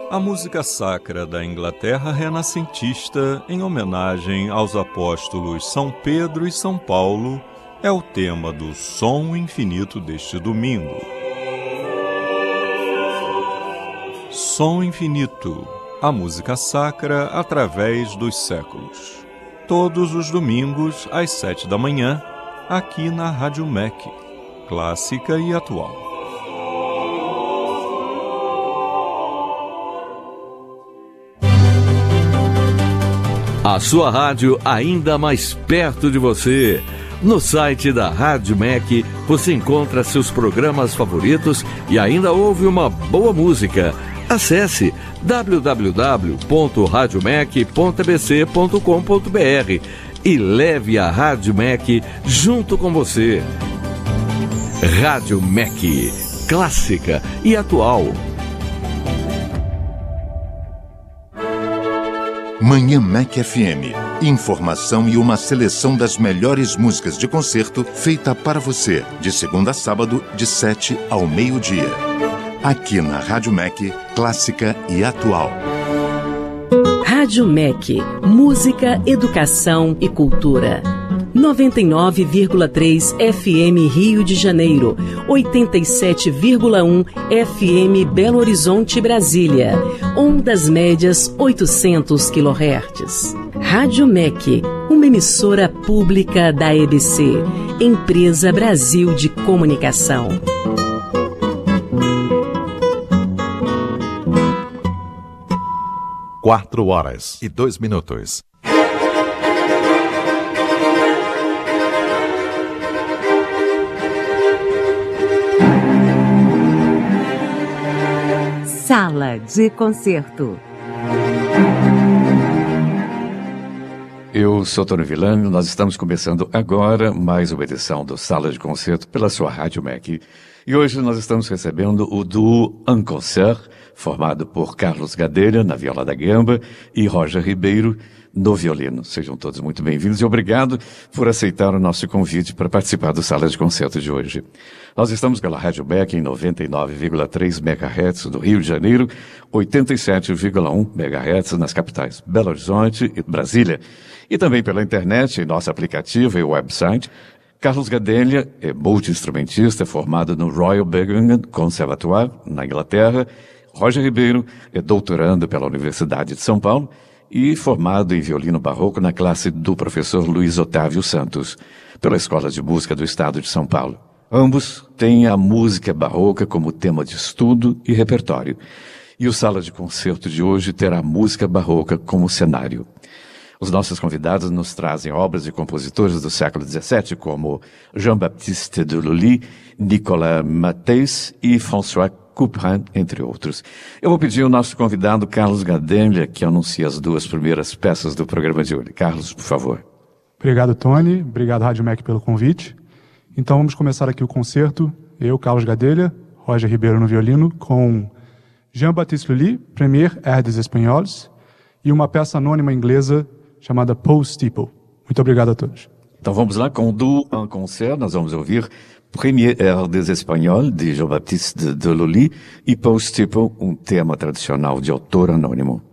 A música sacra da Inglaterra renascentista, em homenagem aos apóstolos São Pedro e São Paulo, é o tema do Som Infinito deste domingo. Som Infinito, a música sacra através dos séculos. Todos os domingos, às 7 da manhã, aqui na Rádio MEC, clássica e atual. A sua rádio ainda mais perto de você. No site da Rádio MEC você encontra seus programas favoritos e ainda ouve uma boa música. Acesse www.radiomec.bc.com.br e leve a Rádio MEC junto com você. Rádio MEC, clássica e atual. Manhã MEC FM. Informação e uma seleção das melhores músicas de concerto feita para você, de segunda a sábado, de 7 ao meio-dia. Aqui na Rádio MEC, clássica e atual. Rádio MEC, música, educação e cultura. 99,3 FM Rio de Janeiro, 87,1 FM Belo Horizonte, Brasília, ondas médias 800 kHz. Rádio MEC, uma emissora pública da EBC, Empresa Brasil de Comunicação. Quatro horas e 2 minutos. Sala de Concerto. Eu sou Tony Villani, nós estamos começando agora mais uma edição do Sala de Concerto pela sua Rádio MEC. E hoje nós estamos recebendo o duo Un Concert, formado por Carlos Gadelha na viola da gamba e Roger Ribeiro no violino. Sejam todos muito bem-vindos e obrigado por aceitar o nosso convite para participar do Sala de Concerto de hoje. Nós estamos pela Rádio MEC em 99,3 MHz do Rio de Janeiro, 87,1 MHz nas capitais Belo Horizonte e Brasília, e também pela internet, em nosso aplicativo e website. Carlos Gadelha é multi-instrumentista formado no Royal Birmingham Conservatoire, na Inglaterra. Roger Ribeiro é doutorando pela Universidade de São Paulo e formado em violino barroco na classe do professor Luiz Otávio Santos, pela Escola de Música do Estado de São Paulo. Ambos têm a música barroca como tema de estudo e repertório. E o Sala de Concerto de hoje terá a música barroca como cenário. Os nossos convidados nos trazem obras de compositores do século XVII, como Jean-Baptiste de Lully, Nicolas Matheus e François Couperin, entre outros. Eu vou pedir ao nosso convidado, Carlos Gadelha, que anuncie as duas primeiras peças do programa de hoje. Carlos, por favor. Obrigado, Tony. Obrigado, Rádio MEC, pelo convite. Então vamos começar aqui o concerto. Eu, Carlos Gadelha, Roger Ribeiro no violino, com Jean-Baptiste Lully, Premier Air des Espagnols, e uma peça anônima inglesa chamada Paul Steeple. Muito obrigado a todos. Então vamos lá, com o duo Un Concert, nós vamos ouvir Premier Air des Espagnols, de Jean-Baptiste de Lully, e Paul Steeple, um tema tradicional de autor anônimo.